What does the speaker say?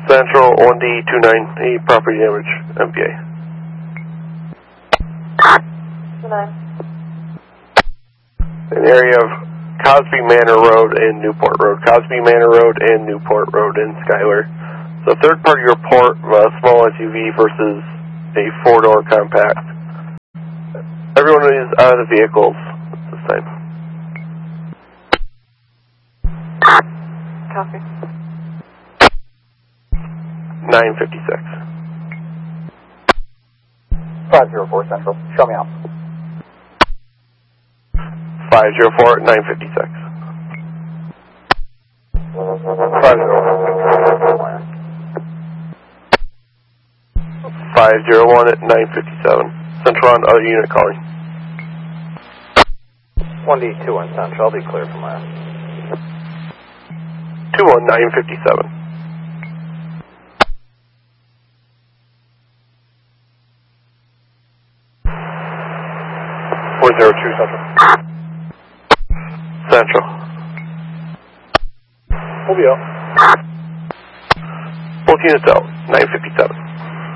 Central 1D29, property damage, MPA. 29. An area of Cosby Manor Road and Newport Road. Cosby Manor Road and Newport Road in Schuyler. So third party report of a small SUV versus a 4-door compact. Everyone is out of the vehicles at this time. Copy. 956. 504 Central. Show me out. 504 at 956. 501 at 957. Central on other unit calling. 1D21 Central. I'll be clear from there. 21957. 402 Central. Central. We'll be out. Both units out. 957.